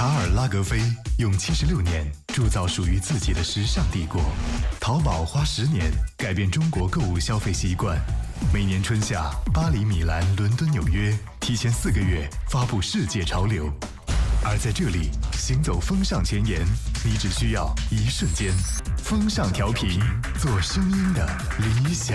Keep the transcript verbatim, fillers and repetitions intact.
卡尔拉格菲用七十六年铸造属于自己的时尚帝国，淘宝花十年改变中国购物消费习惯。每年春夏，巴黎、米兰、伦敦、纽约提前四个月发布世界潮流，而在这里行走风尚前沿，你只需要一瞬间。风尚调频，做声音的理想。